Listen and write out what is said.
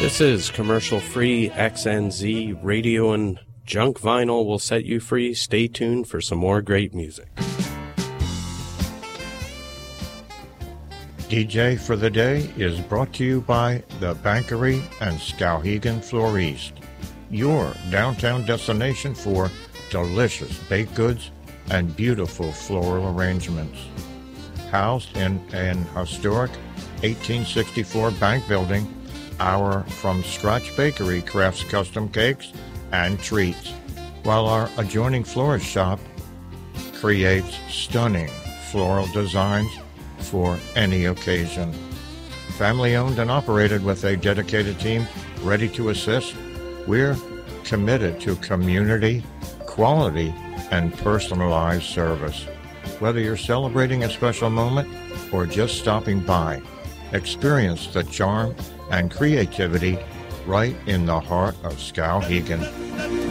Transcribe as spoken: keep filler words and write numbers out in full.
This is commercial-free X N Z radio and junk vinyl will set you free. Stay tuned for some more great music. D J for the Day is brought to you by the Bankery and Skowhegan Florist, your downtown destination for delicious baked goods and beautiful floral arrangements. Housed in an historic eighteen sixty-four bank building, our From Scratch Bakery crafts custom cakes and treats, while our adjoining florist shop creates stunning floral designs for any occasion. Family owned and operated with a dedicated team ready to assist, we're committed to community, quality, and personalized service. Whether you're celebrating a special moment or just stopping by, experience the charm and creativity right in the heart of Skowhegan.